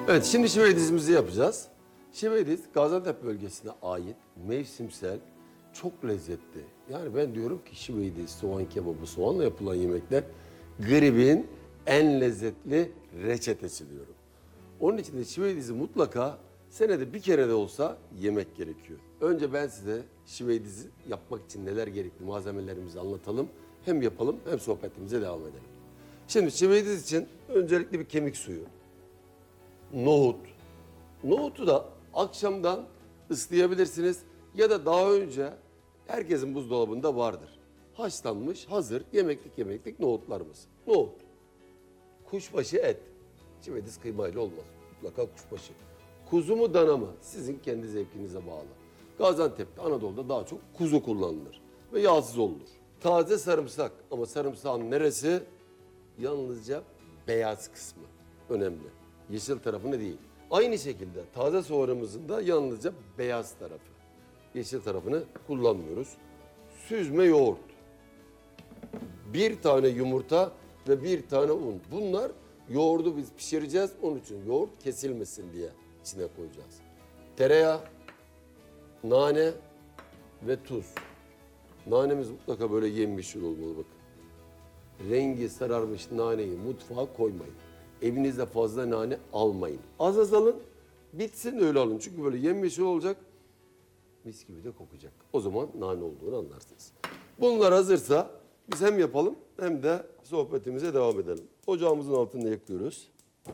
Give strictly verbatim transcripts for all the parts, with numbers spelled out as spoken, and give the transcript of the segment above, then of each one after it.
Evet, şimdi şive dizimizi yapacağız. Şive diz Gaziantep bölgesine ait mevsimsel, çok lezzetli. Yani ben diyorum ki şive diz, soğan kebabı, soğanla yapılan yemekler gribin en lezzetli reçetesi diyorum. Onun için de şive dizi mutlaka senede bir kere de olsa yemek gerekiyor. Önce ben size şive dizi yapmak için neler gerekli malzemelerimizi anlatalım. Hem yapalım hem sohbetimize devam edelim. Şimdi şive dizi için öncelikle bir kemik suyu. Nohut. Nohutu da akşamdan ıslayabilirsiniz ya da daha önce herkesin buzdolabında vardır. Haşlanmış, hazır yemeklik yemeklik nohutlarımız. Nohut. Kuşbaşı et. Çivediz kıymayla olmaz. Mutlaka kuşbaşı. Kuzu mu dana mı? Sizin kendi zevkinize bağlı. Gaziantep'te, Anadolu'da daha çok kuzu kullanılır ve yağsız olur. Taze sarımsak, ama sarımsağın neresi? Yalnızca beyaz kısmı önemli. Yeşil tarafını değil. Aynı şekilde taze soğanımızın da yalnızca beyaz tarafı. Yeşil tarafını kullanmıyoruz. Süzme yoğurt. Bir tane yumurta ve bir tane un. Bunlar yoğurdu biz pişireceğiz. Onun için yoğurt kesilmesin diye içine koyacağız. Tereyağı, nane ve tuz. Nanemiz mutlaka böyle yemyeşil olmalı bakın. Rengi sararmış naneyi mutfağa koymayın. Evinizde fazla nane almayın. Az az alın, bitsin öyle alın. Çünkü böyle yemyeşil olacak, mis gibi de kokacak. O zaman nane olduğunu anlarsınız. Bunlar hazırsa biz hem yapalım hem de sohbetimize devam edelim. Ocağımızın altında yakıyoruz.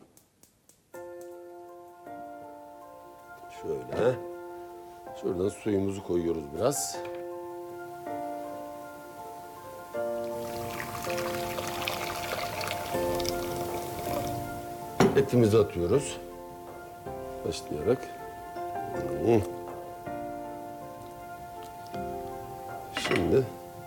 Şöyle. Şuradan suyumuzu koyuyoruz biraz. Etimizi atıyoruz. Başlayarak. Hmm. Şimdi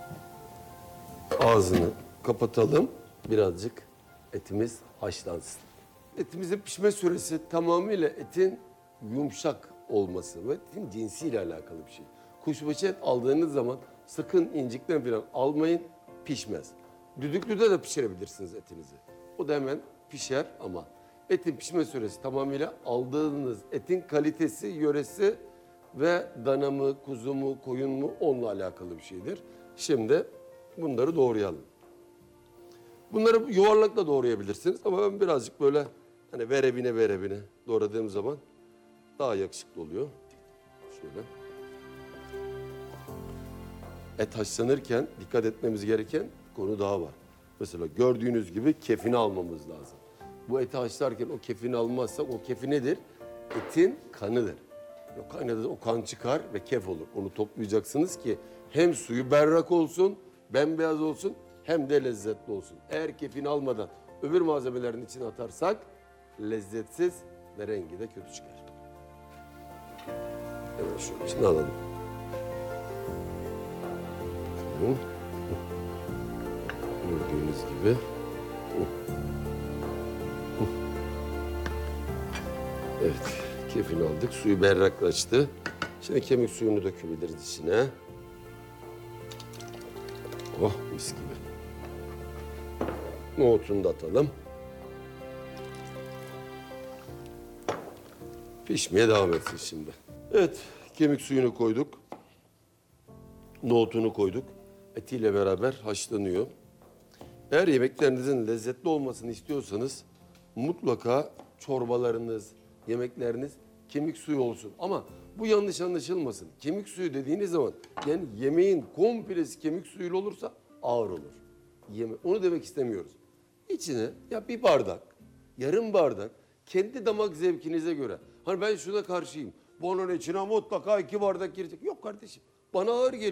ağzını kapatalım. Birazcık etimiz haşlansın. Etimizin pişme süresi tamamıyla etin yumuşak olması ve etin cinsiyle alakalı bir şey. Kuşbaşı et aldığınız zaman sakın incikten falan almayın, pişmez. Düdüklüde de pişirebilirsiniz etinizi. O da hemen pişer ama etin pişme süresi tamamıyla aldığınız etin kalitesi, yöresi ve dana mı, kuzu mu, koyun mu onunla alakalı bir şeydir. Şimdi bunları doğrayalım. Bunları yuvarlakla doğrayabilirsiniz ama ben birazcık böyle hani verebine verebine doğradığım zaman daha yakışıklı oluyor. Şöyle. Et haşlanırken dikkat etmemiz gereken konu daha var. Mesela gördüğünüz gibi kefini almamız lazım. Bu eti haşlarken o kefini almazsak o kefi nedir? Etin kanıdır. O kaynadı o kan çıkar ve kef olur. Onu toplayacaksınız ki hem suyu berrak olsun, bembeyaz olsun hem de lezzetli olsun. Eğer kefini almadan öbür malzemelerin içine atarsak lezzetsiz ve rengi de kötü çıkar. Hemen şöyle içine alalım. Bakalım. Gördüğünüz gibi. Evet, kefini aldık. Suyu berraklaştı. Şimdi kemik suyunu dökebiliriz içine. Oh, mis gibi. Nohutunu da atalım. Pişmeye devam etsin şimdi. Evet, kemik suyunu koyduk. Nohutunu koyduk. Etiyle beraber haşlanıyor. Eğer yemeklerinizin lezzetli olmasını istiyorsanız mutlaka çorbalarınız, yemekleriniz kemik suyu olsun. Ama bu yanlış anlaşılmasın. Kemik suyu dediğiniz zaman yani yemeğin komplesi kemik suyuyla olursa ağır olur. Yeme Onu demek istemiyoruz. İçine ya bir bardak, yarım bardak kendi damak zevkinize göre. Hani ben şuna karşıyım. Bunun içine mutlaka iki bardak girecek. Yok kardeşim. Bana ağır geliyor.